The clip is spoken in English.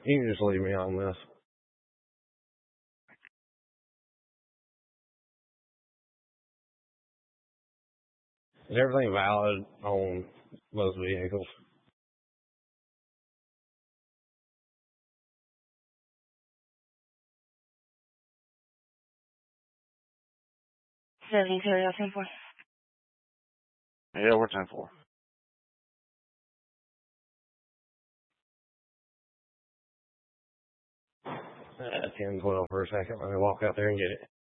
You can just leave me on this. Is everything valid on those vehicles? Seventy two, 10-4. Yeah, we're 10-4. 10, 12 for a second. Let me walk out there and get it.